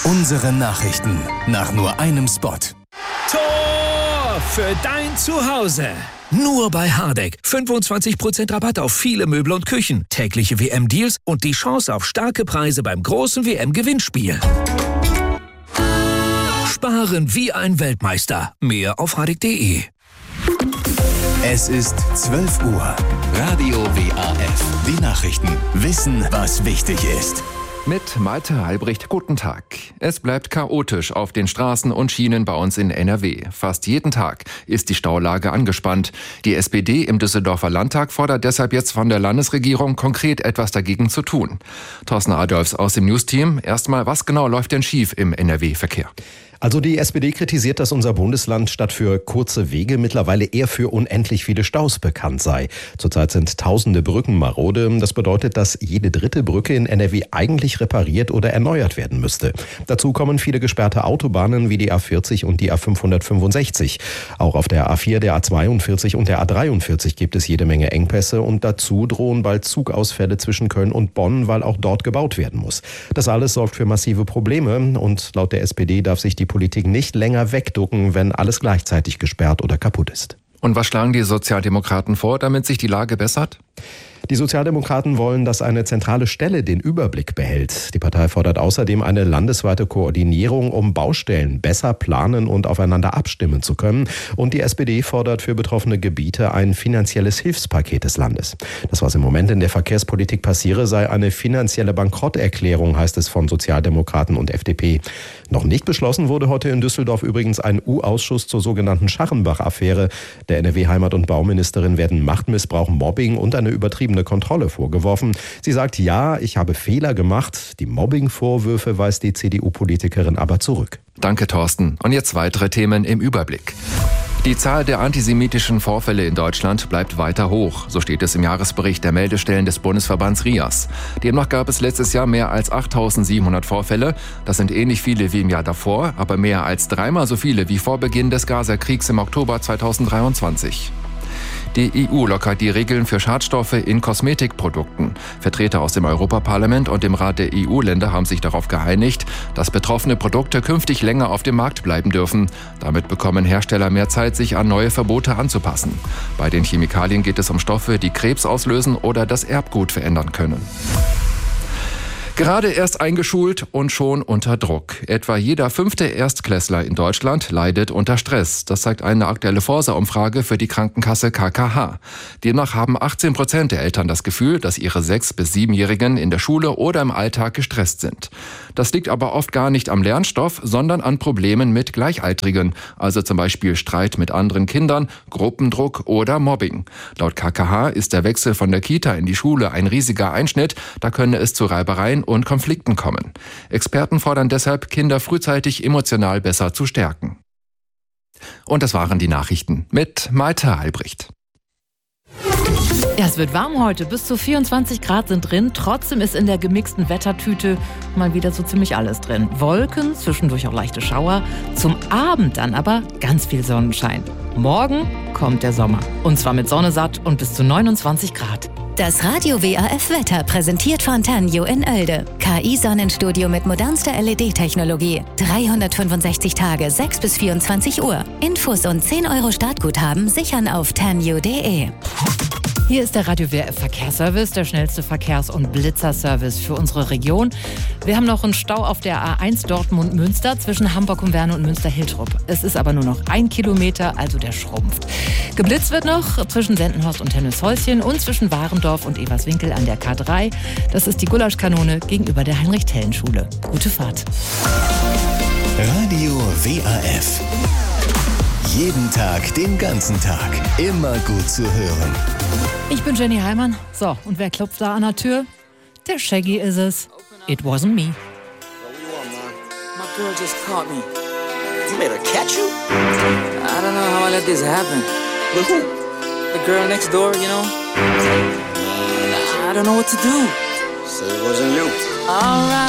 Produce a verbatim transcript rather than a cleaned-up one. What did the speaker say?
Unsere Nachrichten nach nur einem Spot. Tor für dein Zuhause. Nur bei Hardegg. fünfundzwanzig Prozent Rabatt auf viele Möbel und Küchen. Tägliche W M-Deals und die Chance auf starke Preise beim großen W M-Gewinnspiel. Sparen wie ein Weltmeister. Mehr auf hardegg punkt de. Es ist zwölf Uhr. Radio W A F. Die Nachrichten. Wissen, was wichtig ist. Mit Malte Halbricht, guten Tag. Es bleibt chaotisch auf den Straßen und Schienen bei uns in N R W. Fast jeden Tag ist die Staulage angespannt. Die S P D im Düsseldorfer Landtag fordert deshalb jetzt von der Landesregierung konkret etwas dagegen zu tun. Thorsten Adolfs aus dem News-Team. Erstmal, was genau läuft denn schief im N R W-Verkehr? Also die S P D kritisiert, dass unser Bundesland statt für kurze Wege mittlerweile eher für unendlich viele Staus bekannt sei. Zurzeit sind tausende Brücken marode. Das bedeutet, dass jede dritte Brücke in N R W eigentlich repariert oder erneuert werden müsste. Dazu kommen viele gesperrte Autobahnen wie die A vierzig und die A fünfhundertfünfundsechzig. Auch auf der A vier, der A zweiundvierzig und der A dreiundvierzig gibt es jede Menge Engpässe und dazu drohen bald Zugausfälle zwischen Köln und Bonn, weil auch dort gebaut werden muss. Das alles sorgt für massive Probleme und laut der S P D darf sich die Politik nicht länger wegducken, wenn alles gleichzeitig gesperrt oder kaputt ist. Und was schlagen die Sozialdemokraten vor, damit sich die Lage bessert? Die Sozialdemokraten wollen, dass eine zentrale Stelle den Überblick behält. Die Partei fordert außerdem eine landesweite Koordinierung, um Baustellen besser planen und aufeinander abstimmen zu können. Und die S P D fordert für betroffene Gebiete ein finanzielles Hilfspaket des Landes. Das, was im Moment in der Verkehrspolitik passiere, sei eine finanzielle Bankrotterklärung, heißt es von Sozialdemokraten und F D P. Noch nicht beschlossen wurde heute in Düsseldorf übrigens ein U-Ausschuss zur sogenannten Scharrenbach-Affäre. Der N R W-Heimat- und Bauministerin werden Machtmissbrauch, Mobbing und eine übertriebene Kontrolle vorgeworfen. Sie sagt, ja, ich habe Fehler gemacht. Die Mobbing-Vorwürfe weist die C D U-Politikerin aber zurück. Danke, Thorsten. Und jetzt weitere Themen im Überblick. Die Zahl der antisemitischen Vorfälle in Deutschland bleibt weiter hoch. So steht es im Jahresbericht der Meldestellen des Bundesverbands RIAS. Demnach gab es letztes Jahr mehr als achttausendsiebenhundert Vorfälle. Das sind ähnlich viele wie im Jahr davor, aber mehr als dreimal so viele wie vor Beginn des Gaza-Kriegs im Oktober zweitausenddreiundzwanzig. Die E U lockert die Regeln für Schadstoffe in Kosmetikprodukten. Vertreter aus dem Europaparlament und dem Rat der E U-Länder haben sich darauf geeinigt, dass betroffene Produkte künftig länger auf dem Markt bleiben dürfen. Damit bekommen Hersteller mehr Zeit, sich an neue Verbote anzupassen. Bei den Chemikalien geht es um Stoffe, die Krebs auslösen oder das Erbgut verändern können. Gerade erst eingeschult und schon unter Druck. Etwa jeder fünfte Erstklässler in Deutschland leidet unter Stress. Das zeigt eine aktuelle Forsa-Umfrage für die Krankenkasse K K H. Demnach haben achtzehn Prozent der Eltern das Gefühl, dass ihre sechs- bis siebenjährigen in der Schule oder im Alltag gestresst sind. Das liegt aber oft gar nicht am Lernstoff, sondern an Problemen mit Gleichaltrigen, also zum Beispiel Streit mit anderen Kindern, Gruppendruck oder Mobbing. Laut K K H ist der Wechsel von der Kita in die Schule ein riesiger Einschnitt, da könne es zu Reibereien und Konflikten kommen. Experten fordern deshalb, Kinder frühzeitig emotional besser zu stärken. Und das waren die Nachrichten mit Malte Halbricht. Ja, es wird warm heute. Bis zu vierundzwanzig Grad sind drin. Trotzdem ist in der gemixten Wettertüte mal wieder so ziemlich alles drin. Wolken, zwischendurch auch leichte Schauer. Zum Abend dann aber ganz viel Sonnenschein. Morgen kommt der Sommer. Und zwar mit Sonne satt und bis zu neunundzwanzig Grad. Das Radio W A F Wetter präsentiert von Tanjo in Oelde. K I-Sonnenstudio mit modernster L E D-Technologie. dreihundertfünfundsechzig Tage, sechs bis vierundzwanzig Uhr. Infos und zehn Euro Startguthaben sichern auf tanjo punkt de. Hier ist der Radio W A F Verkehrsservice, der schnellste Verkehrs- und Blitzerservice für unsere Region. Wir haben noch einen Stau auf der A eins Dortmund-Münster zwischen Hamburg-Umwerne und Münster-Hiltrup. Es ist aber nur noch ein Kilometer, also der schrumpft. Geblitzt wird noch zwischen Sendenhorst und Hennighäuschen und zwischen Warendorf und Everswinkel an der K drei. Das ist die Gulaschkanone gegenüber der Heinrich-Tellen-Schule. Gute Fahrt. Radio W A F. Jeden Tag, den ganzen Tag. Immer gut zu hören. Ich bin Jenny Heimann. So, und wer klopft da an der Tür? Der Shaggy ist es. It wasn't me. My girl just caught me. You made her catch you? I don't know how I let this happen. With who? The girl next door, you know? I don't know what to do. So it wasn't you. All right.